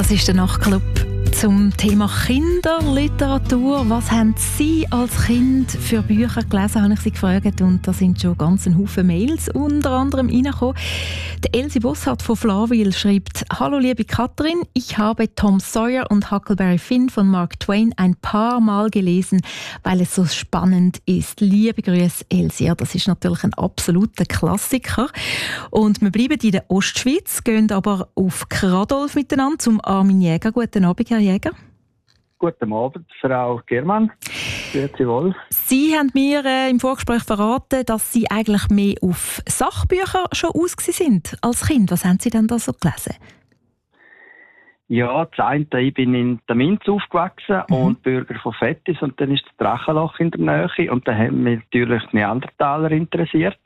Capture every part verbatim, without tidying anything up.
Das ist der Nachtclub zum Thema Kinderliteratur. Was haben Sie als Kind für Bücher gelesen, habe ich Sie gefragt. Und da sind schon ganz ein Haufen Mails unter anderem reingekommen. Die Elsie Bossart von Flawil schreibt: Hallo liebe Katrin, ich habe Tom Sawyer und Huckleberry Finn von Mark Twain ein paar Mal gelesen, weil es so spannend ist. Liebe Grüße, Elsie. Ja, das ist natürlich ein absoluter Klassiker. Und wir bleiben in der Ostschweiz, gehen aber auf Kradolf miteinander zum Armin Jäger. Guten Abend, Herr Jäger. Guten Abend, Frau Germann. Grüezi wohl. Sie haben mir äh, im Vorgespräch verraten, dass Sie eigentlich mehr auf Sachbücher schon aus sind als Kind. Was haben Sie denn da so gelesen? Ja, das eine, ich bin in der Minz aufgewachsen mhm. und Bürger von Fettis, und dann ist das Drachenloch in der Nähe, und da haben mich natürlich Neandertaler interessiert.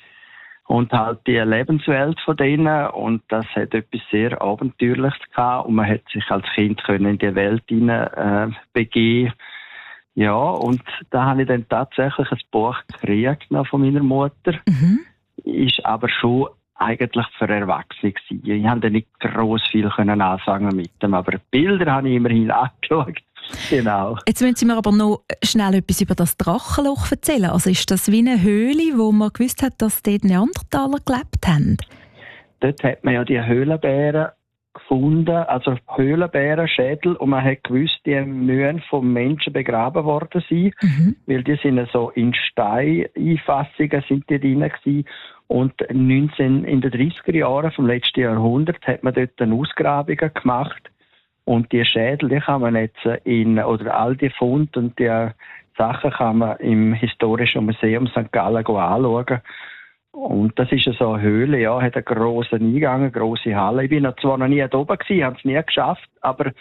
Und halt die Lebenswelt von denen, und das hat etwas sehr Abenteuerliches gehabt, und man hat sich als Kind können in die Welt hinein äh, begeben. Ja, und da habe ich dann tatsächlich ein Buch gekriegt noch von meiner Mutter. Mhm. Ist aber schon eigentlich für Erwachsene gewesen. Ich konnte nicht gross viel können anfangen mit dem, aber Bilder habe ich immerhin angeschaut. Genau. Jetzt müssen Sie mir aber noch schnell etwas über das Drachenloch erzählen. Also ist das wie eine Höhle, wo man gewusst hat, dass dort Neandertaler gelebt haben? Dort hat man ja die Höhlenbären gefunden, also Höhlenbärenschädel, und man hat gewusst, die müssen vom Menschen begraben worden sein, mhm. weil die sind so in Steineinfassungen sind die drin gewesen. Und neunzehn, in den dreißiger Jahren vom letzten Jahrhundert hat man dort eine Ausgrabung gemacht. Und die Schädel, die kann man jetzt in, oder all die Funde und die Sachen kann man im Historischen Museum Sankt Gallen anschauen. Und das ist so eine Höhle, ja, hat einen grossen Eingang, eine grosse Halle. Ich bin noch zwar noch nie da oben gewesen, habe es nie geschafft, aber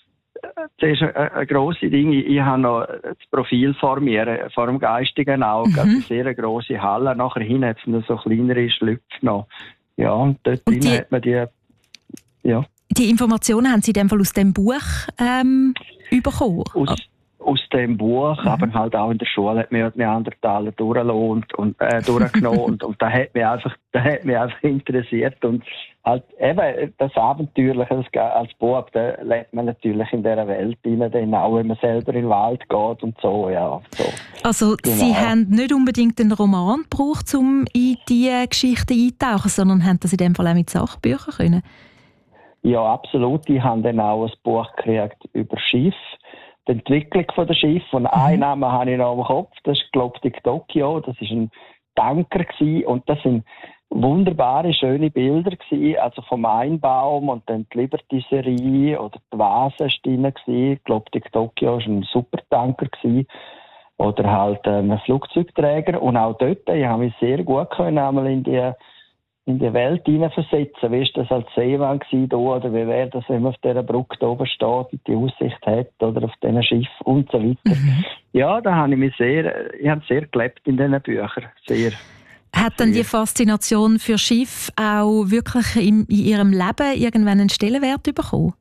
das ist ein, ein grosses Ding. Ich, ich habe noch das Profil vor mir, vor dem geistigen Auge, mhm. eine sehr grosse Halle. Nachher hin hat es noch so kleinere Schlüpfe noch. Ja, und dort und drin hat man die, ja. Die Informationen haben Sie in dem Fall aus dem Buch ähm, bekommen? Aus, aus dem Buch, mhm. aber halt auch in der Schule hat mir die Neandertaler durchgelassen und, und, äh, durchgenommen und, und das hat mich einfach, das hat mich einfach interessiert. Und halt eben das Abenteuerliche, das, als Bub, da lebt man natürlich in dieser Welt rein, auch wenn man selber in den Wald geht und so, ja. So. Also genau. Sie haben nicht unbedingt einen Roman gebraucht, um in diese Geschichte einzutauchen, sondern haben das in dem Fall auch mit Sachbüchern können? Ja, absolut. Ich habe dann auch ein Buch gekriegt über Schiff, die Entwicklung der Schiff. Und mhm. einen Namen habe ich noch im Kopf, das ist Globdig Tokyo. Das war ein Tanker gewesen. Und das sind wunderbare, schöne Bilder gewesen. Also vom Einbaum und dann die Liberty-Serie oder die Vase war drin gewesen. Globdig Tokyo war ein Supertanker gewesen. Oder halt ein Flugzeugträger. Und auch dort, ich habe mich sehr gut können, einmal in die in die Welt hineinversetzen. Wie war das als Seemann gewesen, da, oder wie wäre das, wenn man auf dieser Brücke da oben steht und die Aussicht hat, oder auf diesen Schiff und so weiter. Mhm. Ja, da habe ich mich sehr, ich habe sehr gelebt in diesen Büchern. Sehr. Hat dann die Faszination für Schiff auch wirklich in, in Ihrem Leben irgendwann einen Stellenwert bekommen?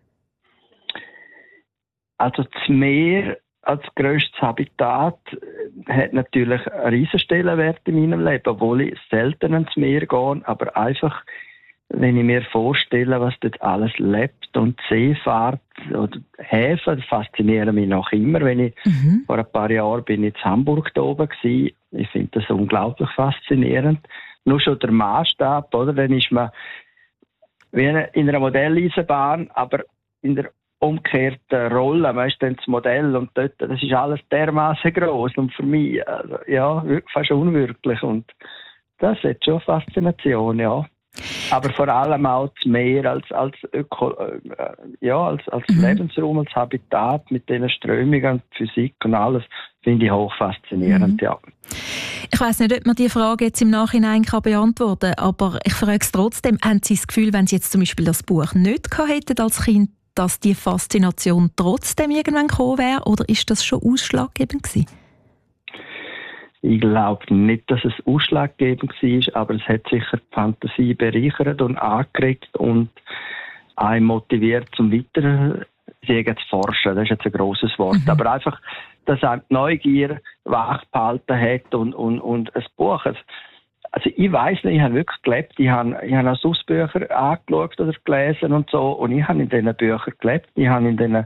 Also das Meer als grösstes Habitat hat natürlich einen riesen Stellenwert in meinem Leben, obwohl ich selten ans Meer gehe, aber einfach, wenn ich mir vorstelle, was dort alles lebt und Seefahrt oder Häfen, faszinieren mich noch immer. Wenn ich mhm. vor ein paar Jahren bin ich in Hamburg da oben gewesen, ich finde das unglaublich faszinierend. Nur schon der Maßstab, oder? Dann ist man wie in einer Modelleisenbahn, aber in der umgekehrte Rolle, man ist dann das Modell und dort, das ist alles dermaßen gross und für mich, also, ja, fast unwirklich und das hat schon Faszination, ja. Aber vor allem auch das Meer als, als, Öko, äh, ja, als, als mhm. Lebensraum, als Habitat mit diesen Strömungen, Physik und alles, finde ich hoch faszinierend, mhm. ja. Ich weiss nicht, ob man diese Frage jetzt im Nachhinein kann beantworten kann, aber ich frage es trotzdem, haben Sie das Gefühl, wenn Sie jetzt zum Beispiel das Buch nicht gehabt hätten als Kind, dass die Faszination trotzdem irgendwann gekommen wäre, oder ist das schon ausschlaggebend gewesen? Ich glaube nicht, dass es ausschlaggebend war, aber es hat sicher die Fantasie bereichert und angeregt und einen motiviert zum Weiter zu forschen. Das ist jetzt ein grosses Wort. Mhm. Aber einfach, dass einem die Neugier wachgehalten hat und, und, und ein Buch, Also ich weiss nicht, ich habe wirklich gelebt. Ich habe, ich habe auch sonst Bücher angeschaut oder gelesen und so. Und ich habe in diesen Büchern gelebt. Ich habe in diesen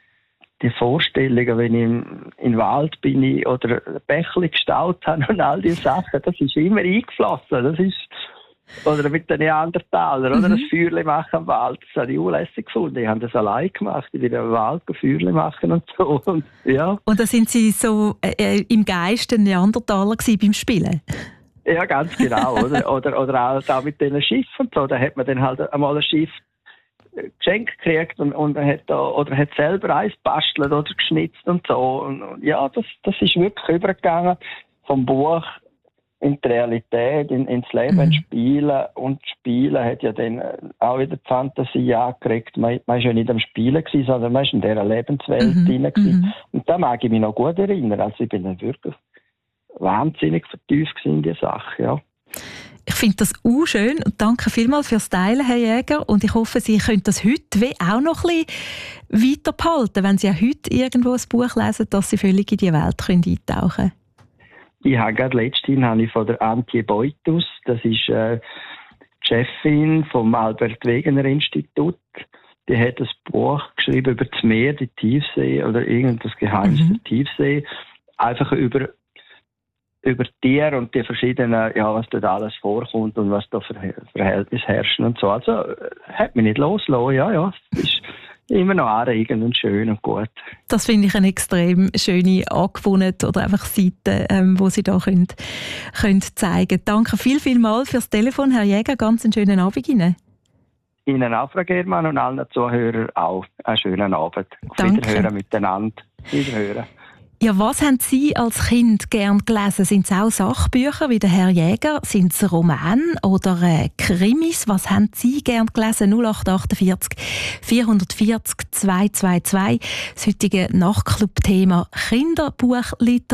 die Vorstellungen, wenn ich im, in den Wald bin ich, oder Bächle gestaut habe und all diese Sachen, das ist immer eingeflossen. Das ist, oder mit den Neandertalern, oder? Mhm. Das Feuerli machen im Wald. Das habe ich unlässig gefunden. Ich habe das allein gemacht. Ich bin im Wald Feuerli machen und so. Und, ja. Und da sind Sie so äh, im Geist ein Neandertaler gewesen beim Spielen? Ja, ganz genau. Oder, oder, oder auch da mit diesen Schiffen und so. Da hat man dann halt einmal ein Schiff geschenkt gekriegt und, und hat da, oder hat selber eins gebastelt oder geschnitzt und so. Und, und ja, das, das ist wirklich übergegangen vom Buch in die Realität, in, ins Leben, Mhm. ins Spielen. Und Spielen hat ja dann auch wieder die Fantasie angekriegt. Man, man ist ja nicht am Spielen gewesen, sondern man ist in dieser Lebenswelt Mhm. drin gewesen. Mhm. Und da mag ich mich noch gut erinnern. Also ich bin dann wirklich wahnsinnig vertieft in die Sache, ja. Ich finde das auch schön und danke vielmals fürs Teilen, Herr Jäger. Und ich hoffe, Sie können das heute wie auch noch ein bisschen weiter behalten, wenn Sie auch heute irgendwo ein Buch lesen, dass Sie völlig in die Welt können eintauchen können. Ich habe gerade letztens habe ich von der Antje Beutus, das ist äh, die Chefin vom Albert Wegener Institut, die hat ein Buch geschrieben über das Meer, die Tiefsee oder irgendwas Geheimnis Mhm. der Tiefsee, einfach über über Tiere und die verschiedenen, ja, was dort alles vorkommt und was da für Verhältnisse herrschen und so. Also, äh, hat mich nicht losgelassen, ja, ja. Es ist immer noch anregend und schön und gut. Das finde ich eine extrem schöne Angewohnheit oder einfach Seite, ähm, wo Sie da können, können zeigen. Danke viel, viel mal fürs Telefon, Herr Jäger. Ganz einen schönen Abend Ihnen. Ihnen auch, Frau Germann, und allen Zuhörern auch einen schönen Abend. Auf Danke. Wiederhören miteinander. Wiederhören. Ja, was haben Sie als Kind gern gelesen? Sind es auch Sachbücher wie der Herr Jäger? Sind es Romane oder äh, Krimis? Was haben Sie gern gelesen? null acht achtundvierzig vierhundertvierzig zweihundertzweiundzwanzig. Das heutige Nachtclub-Thema Kinderbuchliteratur.